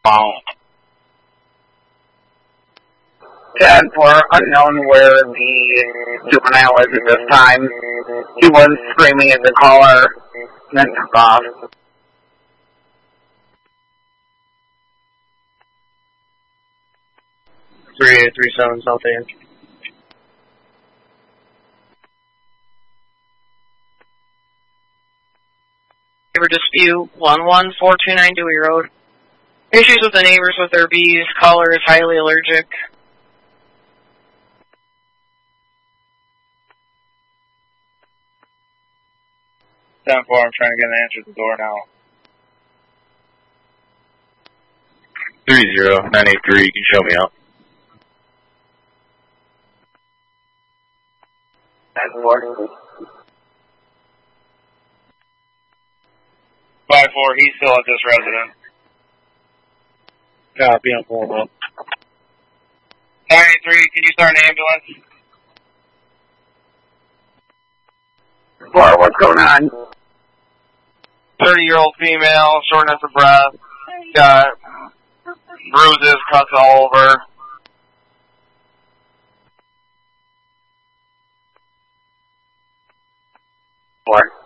phone. 10 for unknown where the juvenile is at this time. He was screaming at the caller, then took off. 3837 South End. Neighbor dispute 11429 Dewey Road. Issues with the neighbors with their bees. Caller is highly allergic. 10-4, I'm trying to get an answer at the door now. 30983, you can show me out. 5-4, he's still at this residence. Copy, I'm pulling up. 983, can you start an ambulance? 4, what's going on? 30-year-old female, shortness of breath, got bruises, cuts all over. 4.